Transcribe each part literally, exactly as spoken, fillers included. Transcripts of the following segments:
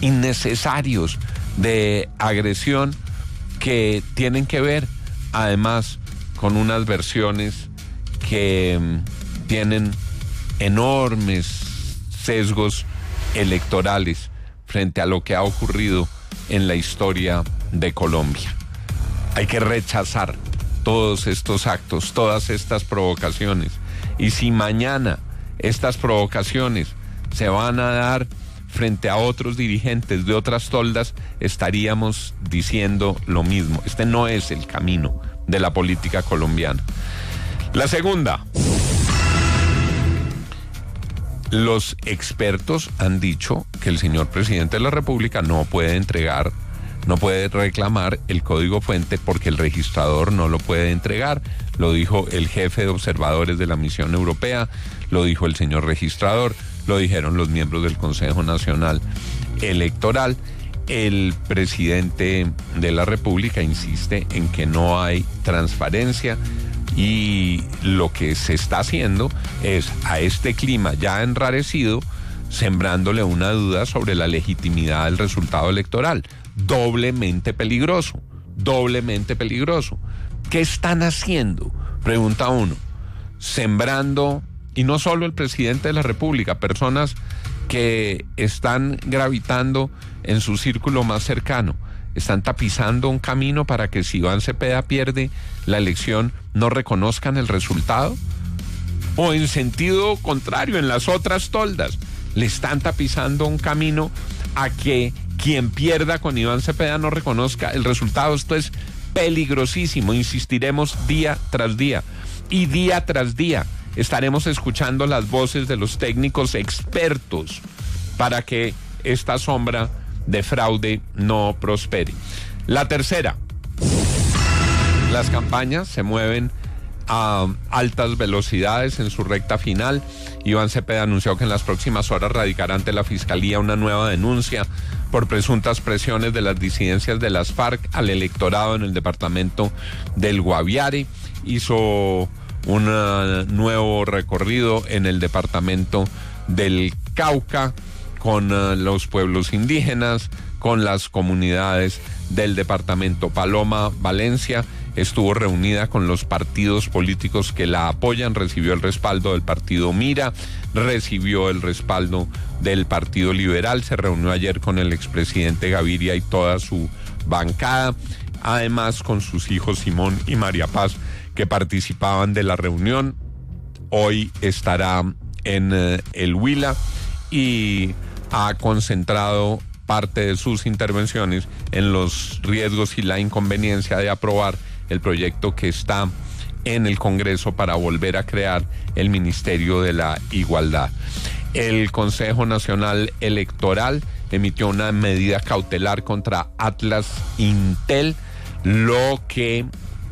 innecesarios de agresión que tienen que ver además con unas versiones que um, tienen enormes sesgos electorales frente a lo que ha ocurrido en la historia de Colombia. Hay que rechazar todos estos actos, todas estas provocaciones. Y si mañana estas provocaciones se van a dar frente a otros dirigentes de otras toldas, estaríamos diciendo lo mismo. Este no es el camino de la política colombiana. La segunda, los expertos han dicho que el señor presidente de la República no puede entregar, no puede reclamar el código fuente porque el registrador no lo puede entregar. Lo dijo el jefe de observadores de la misión europea, lo dijo el señor registrador, lo dijeron los miembros del Consejo Nacional Electoral. El presidente de la República insiste en que no hay transparencia y lo que se está haciendo es a este clima ya enrarecido sembrándole una duda sobre la legitimidad del resultado electoral. Doblemente peligroso, doblemente peligroso. ¿Qué están haciendo? Pregunta uno. Sembrando, y no solo el presidente de la República, personas que están gravitando en su círculo más cercano, están tapizando un camino para que si Iván Cepeda pierde la elección no reconozcan el resultado, o en sentido contrario, en las otras toldas le están tapizando un camino a que quien pierda con Iván Cepeda no reconozca el resultado. Esto es peligrosísimo. Insistiremos día tras día y día tras día estaremos escuchando las voces de los técnicos expertos para que esta sombra de fraude no prospere. La tercera, las campañas se mueven a altas velocidades en su recta final. Iván Cepeda anunció que en las próximas horas radicará ante la Fiscalía una nueva denuncia por presuntas presiones de las disidencias de las FARC al electorado en el departamento del Guaviare. Hizo un uh, nuevo recorrido en el departamento del Cauca con uh, los pueblos indígenas, con las comunidades del departamento. Paloma Valencia estuvo reunida con los partidos políticos que la apoyan, recibió el respaldo del partido Mira, recibió el respaldo del Partido Liberal, se reunió ayer con el expresidente Gaviria y toda su bancada, además con sus hijos Simón y María Paz, que participaban de la reunión. Hoy estará en uh, el Huila y ha concentrado parte de sus intervenciones en los riesgos y la inconveniencia de aprobar el proyecto que está en el Congreso para volver a crear el Ministerio de la Igualdad. El Consejo Nacional Electoral emitió una medida cautelar contra Atlas Intel, lo que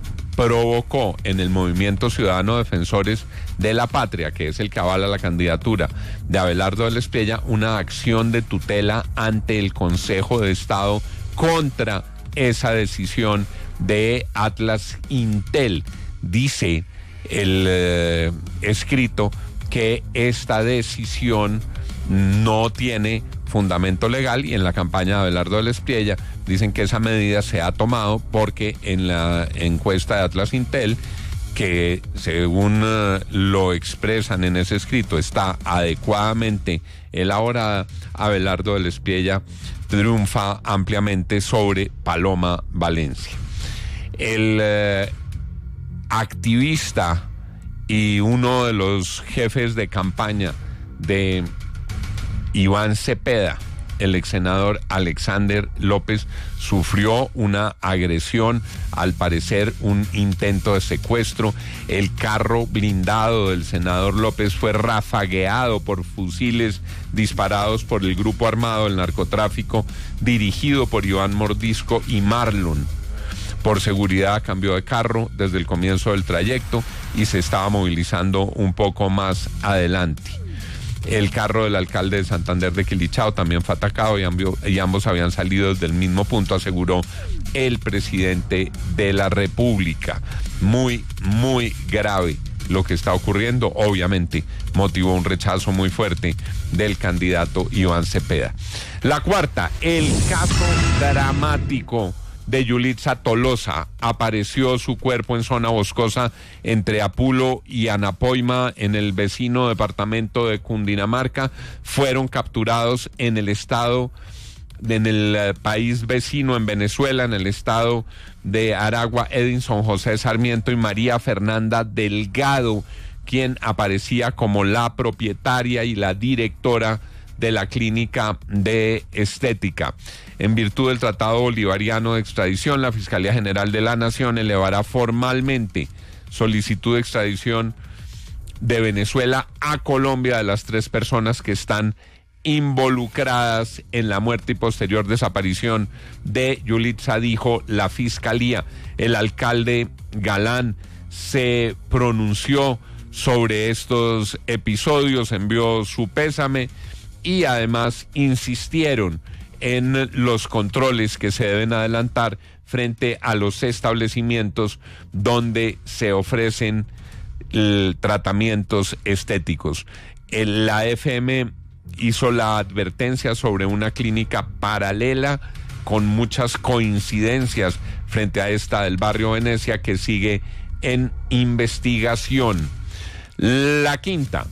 provocó en el Movimiento Ciudadano Defensores de la Patria, que es el que avala la candidatura de Abelardo del Espriella, una acción de tutela ante el Consejo de Estado contra esa decisión de Atlas Intel. Dice el eh, escrito que esta decisión no tiene fundamento legal, y en la campaña de Abelardo del Espriella dicen que esa medida se ha tomado porque en la encuesta de Atlas Intel, que según uh, lo expresan en ese escrito está adecuadamente elaborada, Abelardo del Espriella triunfa ampliamente sobre Paloma Valencia. El uh, activista y uno de los jefes de campaña de Iván Cepeda, el ex senador Alexander López, sufrió una agresión, al parecer un intento de secuestro. El carro blindado del senador López fue rafagueado por fusiles disparados por el grupo armado del narcotráfico dirigido por Iván Mordisco y Marlon. Por seguridad cambió de carro desde el comienzo del trayecto y se estaba movilizando un poco más adelante. El carro del alcalde de Santander de Quilichao también fue atacado y, ambio, y ambos habían salido desde el mismo punto, aseguró el presidente de la República. Muy, muy grave lo que está ocurriendo. Obviamente motivó un rechazo muy fuerte del candidato Iván Cepeda. La cuarta, el caso dramático de Yulitza Tolosa. Apareció su cuerpo en zona boscosa entre Apulo y Anapoima, en el vecino departamento de Cundinamarca. Fueron capturados en el estado, en el país vecino, en Venezuela, en el estado de Aragua, Edinson José Sarmiento y María Fernanda Delgado, quien aparecía como la propietaria y la directora de la clínica de estética. En virtud del Tratado Bolivariano de Extradición, la Fiscalía General de la Nación elevará formalmente solicitud de extradición de Venezuela a Colombia de las tres personas que están involucradas en la muerte y posterior desaparición de Yulitza, dijo la Fiscalía. El alcalde Galán se pronunció sobre estos episodios, envió su pésame y además insistieron en los controles que se deben adelantar frente a los establecimientos donde se ofrecen eh, tratamientos estéticos. El, la F M hizo la advertencia sobre una clínica paralela con muchas coincidencias frente a esta del barrio Venecia, que sigue en investigación. La quinta.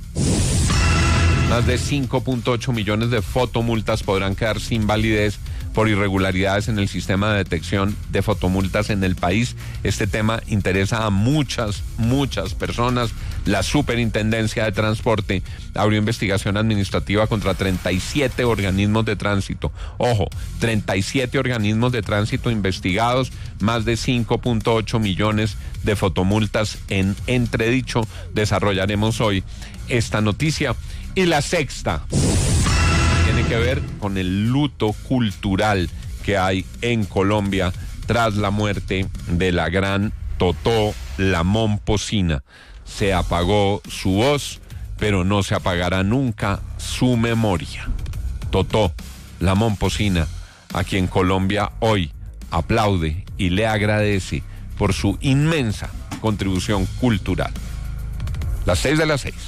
Más de cinco punto ocho millones de fotomultas podrán quedar sin validez por irregularidades en el sistema de detección de fotomultas en el país. Este tema interesa a muchas, muchas personas. La Superintendencia de Transporte abrió investigación administrativa contra treinta y siete organismos de tránsito. Ojo, treinta y siete organismos de tránsito investigados, más de cinco punto ocho millones de fotomultas en entredicho. Desarrollaremos hoy esta noticia. Y la sexta tiene que ver con el luto cultural que hay en Colombia tras la muerte de la gran Totó la Momposina. Se apagó su voz, pero no se apagará nunca su memoria. Totó la Momposina, a quien Colombia hoy aplaude y le agradece por su inmensa contribución cultural. Las seis de las seis.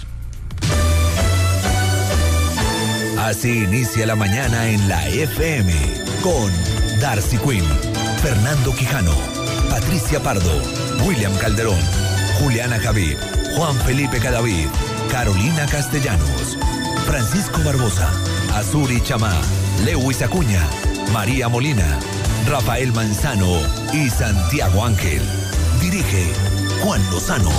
Así inicia la mañana en la F M con Darcy Quinn, Fernando Quijano, Patricia Pardo, William Calderón, Juliana Javid, Juan Felipe Cadavid, Carolina Castellanos, Francisco Barbosa, Azuri Chamá, Lewis Acuña, María Molina, Rafael Manzano y Santiago Ángel. Dirige Juan Lozano.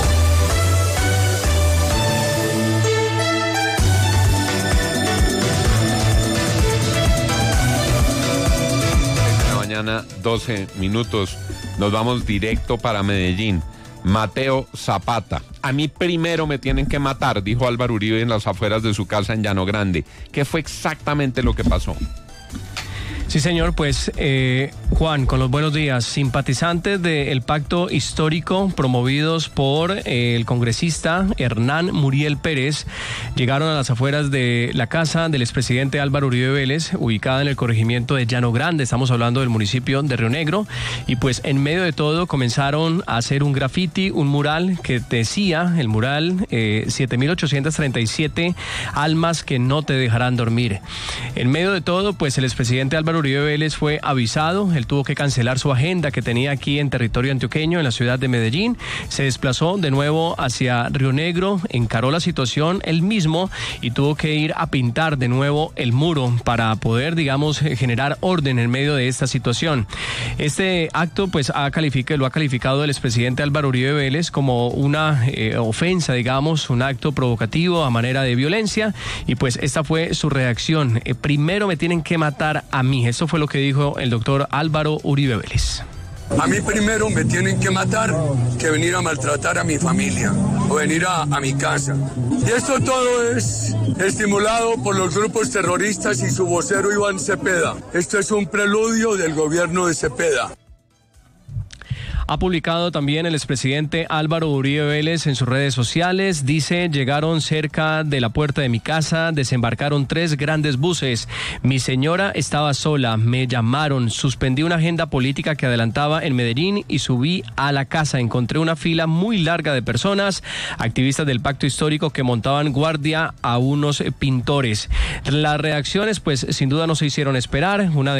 Mañana, doce minutos, nos vamos directo para Medellín. Mateo Zapata. A mí primero me tienen que matar, dijo Álvaro Uribe en las afueras de su casa en Llano Grande. ¿Qué fue exactamente lo que pasó? Sí, señor, pues eh, Juan, con los buenos días. Simpatizantes del pacto histórico promovidos por eh, el congresista Hernán Muriel Pérez llegaron a las afueras de la casa del expresidente Álvaro Uribe Vélez, ubicada en el corregimiento de Llano Grande. Estamos hablando del municipio de Río Negro. Y pues en medio de todo comenzaron a hacer un graffiti, un mural que decía, el mural, eh, siete mil ochocientas treinta y siete almas que no te dejarán dormir. En medio de todo, pues el expresidente Álvaro Uribe Vélez fue avisado. Él tuvo que cancelar su agenda que tenía aquí en territorio antioqueño, en la ciudad de Medellín. Se desplazó de nuevo hacia Río Negro, encaró la situación él mismo y tuvo que ir a pintar de nuevo el muro para poder, digamos, generar orden en medio de esta situación. Este acto, pues, ha calificado, lo ha calificado el expresidente Álvaro Uribe Vélez como una eh, ofensa, digamos, un acto provocativo a manera de violencia, y pues esta fue su reacción. Eh, primero me tienen que matar a mí. Eso fue lo que dijo el doctor Álvaro Uribe Vélez. A mí primero me tienen que matar que venir a maltratar a mi familia o venir a, a mi casa. Y esto todo es estimulado por los grupos terroristas y su vocero Iván Cepeda. Esto es un preludio del gobierno de Cepeda. Ha publicado también el expresidente Álvaro Uribe Vélez en sus redes sociales. Dice, llegaron cerca de la puerta de mi casa, desembarcaron tres grandes buses. Mi señora estaba sola, me llamaron, suspendí una agenda política que adelantaba en Medellín y subí a la casa. Encontré una fila muy larga de personas, activistas del pacto histórico que montaban guardia a unos pintores. Las reacciones, pues, sin duda no se hicieron esperar. Una de